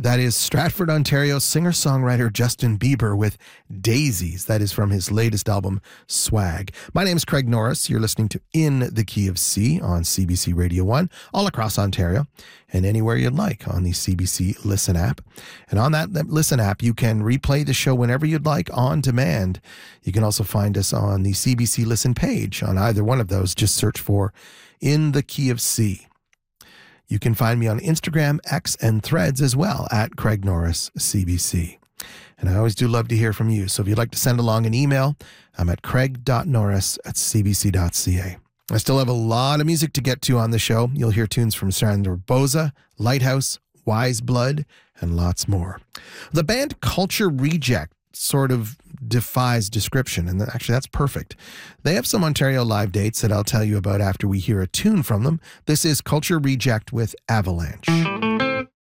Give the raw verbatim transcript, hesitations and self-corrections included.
That is Stratford, Ontario singer-songwriter Justin Bieber with Daisies. That is from his latest album, Swag. My name is Craig Norris. You're listening to In the Key of C on C B C Radio one, all across Ontario, and anywhere you'd like on the C B C Listen app. And on that, that Listen app, you can replay the show whenever you'd like on demand. You can also find us on the C B C Listen page. On either one of those, just search for In the Key of C. You can find me on Instagram, X, and Threads as well at Craig Norris C B C. And I always do love to hear from you. So if you'd like to send along an email, I'm at craig dot norris at c b c dot c a. I still have a lot of music to get to on the show. You'll hear tunes from Sandra Boza, Lighthouse, Wise Blood, and lots more. The band Culture Reject sort of defies description, and actually that's perfect. They have some Ontario live dates that I'll tell you about after we hear a tune from them. This is Culture Reject with Avalanche.